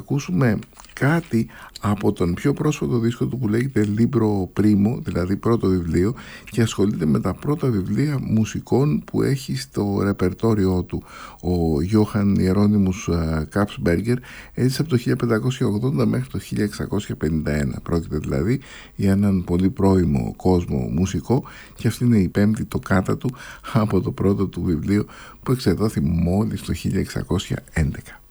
ακούσουμε κάτι από τον πιο πρόσφατο δίσκο του που λέγεται Libro Primo, δηλαδή πρώτο βιβλίο, και ασχολείται με τα πρώτα βιβλία μουσικών που έχει στο ρεπερτόριό του. Ο Γιώχαν Ιερώνυμους Κάψμπεργκερ έζησε από το 1580 μέχρι το 1651. Πρόκειται δηλαδή για έναν πολύ πρώιμο κόσμο μουσικό, και αυτή είναι η πέμπτη τοκάτα του από το πρώτο του βιβλίο που εξεδόθη μόλις το 1611.